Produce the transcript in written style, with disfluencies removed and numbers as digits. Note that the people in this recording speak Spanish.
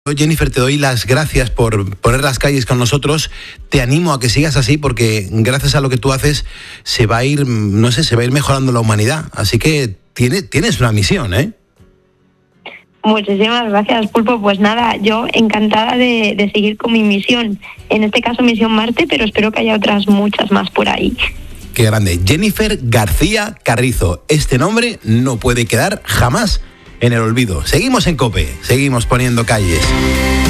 Jennifer, te doy las gracias por poner las calles con nosotros. Te animo a que sigas así porque gracias a lo que tú haces se va a ir, no sé, se va a ir mejorando la humanidad. Así que tienes una misión, ¿eh? Muchísimas gracias, Pulpo. Pues nada, yo encantada de seguir con mi misión. En este caso, Misión Marte, pero espero que haya otras muchas más por ahí. Qué grande. Jennifer García Carrizo. Este nombre no puede quedar jamás en el olvido. Seguimos en COPE, seguimos poniendo calles.